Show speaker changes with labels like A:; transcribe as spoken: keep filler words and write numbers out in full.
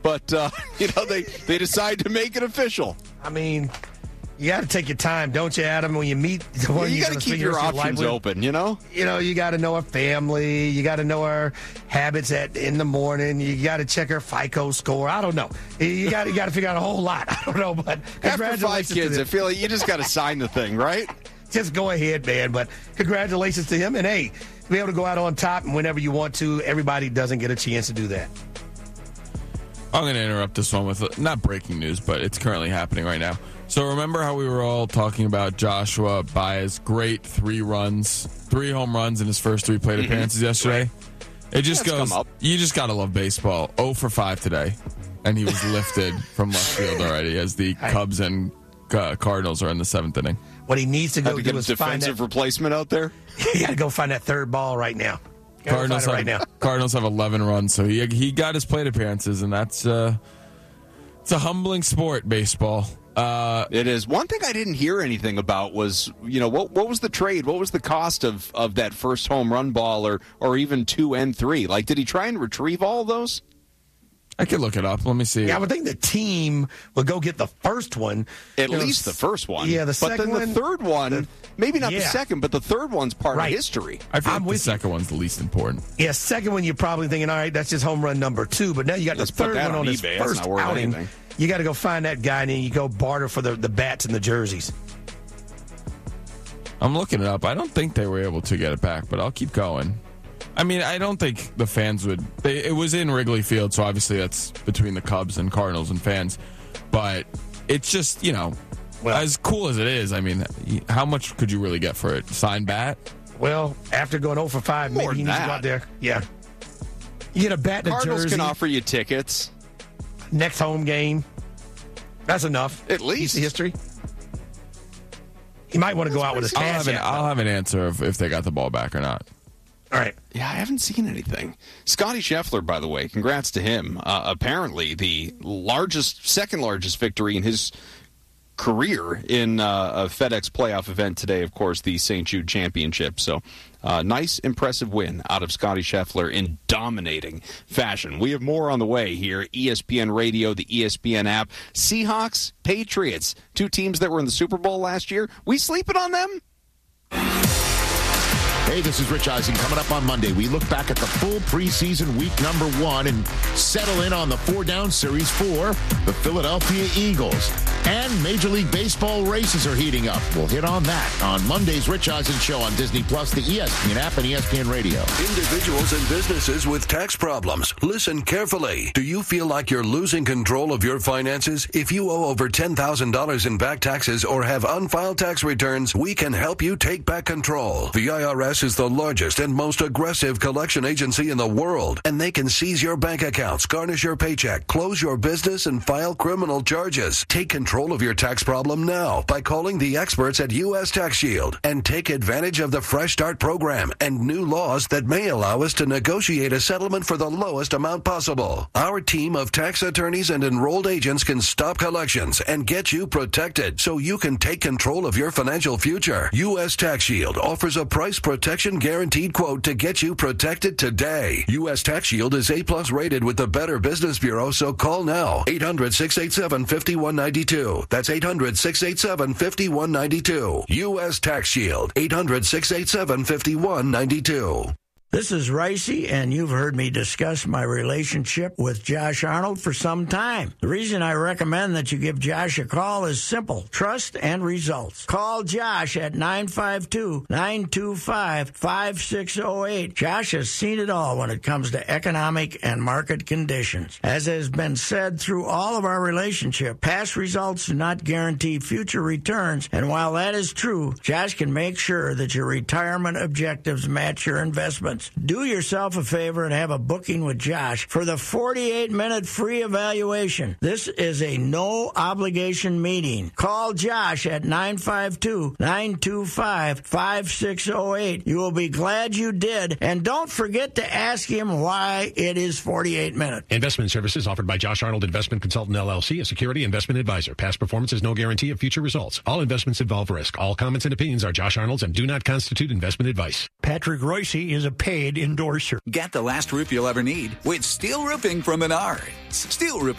A: but, uh, you know, they, they decide to make it official.
B: I mean, you got to take your time, don't you, Adam, when you meet the one
A: you
B: you
A: got to keep your options open, you know?
B: You know, you got to know her family. You got to know her habits at in the morning. You got to check her FICO score. I don't know. You got you got to figure out a whole lot. I don't know, but
A: after five kids, I feel like you just got to sign the thing, right?
B: Just go ahead, man. But congratulations to him. And, hey, to be able to go out on top and whenever you want to, everybody doesn't get a chance to do that.
C: I'm going to interrupt this one with, not breaking news, but it's currently happening right now. So remember how we were all talking about Joshua Baez' great three runs, three home runs in his first three plate appearances yesterday? It just
A: That's
C: goes,
A: come up.
C: you just got to love baseball. oh for five today, and he was lifted from left field already as the Cubs and uh, Cardinals are in the seventh inning.
B: What he needs to go
A: Have to
B: do
A: get a
B: is find
A: defensive
B: that.
A: replacement out there?
B: You got to go find that third ball right now. Gotta
C: Cardinals
B: go
C: have,
B: find it right now.
C: Cardinals have eleven runs, so he he got his plate appearances, and that's uh, it's a humbling sport, baseball. Uh,
A: It is. One thing I didn't hear anything about was, you know, what what was the trade? What was the cost of, of that first home run ball or, or even two and three? Like, did he try and retrieve all of those?
C: I could look it up. Let me see.
B: Yeah, I would think the team would go get the first one.
A: At
B: You know,
A: least the first one.
B: Yeah, the
A: but
B: second
A: then the
B: one.
A: third one, maybe not the
B: Yeah.
A: second, but the third one's part
B: Right.
A: of history.
C: I feel
B: I'm
C: like the
B: with you.
C: second one's the least important.
B: Yeah, second one you're probably thinking, all right, that's just home run number two. But now you got
A: Let's
B: the
A: put
B: third
A: that
B: one
A: on
B: on his
A: eBay. That's
B: first
A: not worth
B: outing.
A: anything.
B: You got to go find that guy, and then you go barter for the, the bats and the jerseys.
C: I'm looking it up. I don't think they were able to get it back, but I'll keep going. I mean, I don't think the fans would. They, it was in Wrigley Field, so obviously that's between the Cubs and Cardinals and fans. But it's just, you know,
B: Well-
C: as cool as it is, I mean, how much could you really get for it? Signed bat?
B: Well, after going oh for five,
A: More
B: maybe he
A: than
B: needs to
A: that.
B: go out there. Yeah. You get a bat and a
A: Cardinals
B: jersey,
A: can offer you tickets.
B: next home game. That's enough.
A: At least.
B: Piece of history. He might want to go out with his
C: I'll
B: cash
C: have an,
B: out,
C: I'll
B: though.
C: have an answer of if they got the ball back or not.
B: All right.
A: Yeah, I haven't seen anything. Scotty Scheffler, by the way, congrats to him. Uh, apparently, the largest, second largest victory in his career in uh, a FedEx playoff event today, of course, the Saint Jude Championship. So, uh, nice, impressive win out of Scotty Scheffler in dominating fashion. We have more on the way here. E S P N Radio, the E S P N app. Seahawks, Patriots, two teams that were in the Super Bowl last year. We sleeping on them?
D: Hey, this is Rich Eisen. Coming up on Monday, we look back at the full preseason week number one and settle in on the four-down series for the Philadelphia Eagles. And Major League Baseball races are heating up. We'll hit on that on Monday's Rich Eisen Show on Disney Plus, the E S P N app, and E S P N Radio.
E: Individuals and businesses with tax problems. Listen carefully. Do you feel like you're losing control of your finances? If you owe over ten thousand dollars in back taxes or have unfiled tax returns, we can help you take back control. The I R S is the largest and most aggressive collection agency in the world, and they can seize your bank accounts, garnish your paycheck, close your business, and file criminal charges. Take control of your tax problem now by calling the experts at U S Tax Shield and take advantage of the Fresh Start program and new laws that may allow us to negotiate a settlement for the lowest amount possible. Our team of tax attorneys and enrolled agents can stop collections and get you protected so you can take control of your financial future. U S Tax Shield offers a price protection guaranteed quote to get you protected today. U S Tax Shield is A-plus rated with the Better Business Bureau, so call now. eight hundred, six eight seven, five one nine two. That's eight hundred, six eight seven, five one nine two. U S Tax Shield. eight hundred, six eight seven, five one nine two.
F: This is Ricey, and you've heard me discuss my relationship with Josh Arnold for some time. The reason I recommend that you give Josh a call is simple: trust and results. Call Josh at nine five two, nine two five, five six zero eight. Josh has seen it all when it comes to economic and market conditions. As has been said through all of our relationship, past results do not guarantee future returns, and while that is true, Josh can make sure that your retirement objectives match your investments. Do yourself a favor and have a booking with Josh for the forty-eight minute free evaluation. This is a no-obligation meeting. Call Josh at nine five two, nine two five, five six zero eight. You will be glad you did. And don't forget to ask him why it is forty-eight minutes.
G: Investment services offered by Josh Arnold Investment Consultant, L L C, a security investment advisor. Past performance is no guarantee of future results. All investments involve risk. All comments and opinions are Josh Arnold's and do not constitute investment advice.
H: Patrick Royce is a paid endorser.
I: Get the last roof you'll ever need with steel roofing from Menards. Steel roofing